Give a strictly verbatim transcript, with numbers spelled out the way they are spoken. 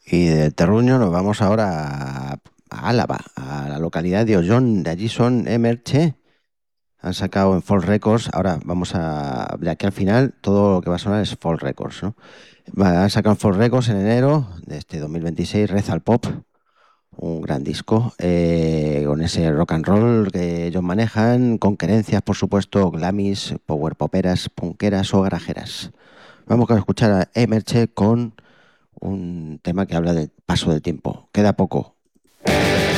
Y de Terruño nos vamos ahora a, a Álava, a la localidad de Ollón. De allí son Emerche. Han sacado en Folk Records. Ahora vamos a. De aquí al final, todo lo que va a sonar es Folk Records, ¿no? Va- Han sacado en Folk Records en enero de este dos mil veintiséis Reza al Pop, un gran disco, eh, con ese rock and roll que ellos manejan, con querencias, por supuesto, glamis, power poperas, punqueras o garajeras. Vamos a escuchar a Emerche con un tema que habla del paso del tiempo. Queda poco.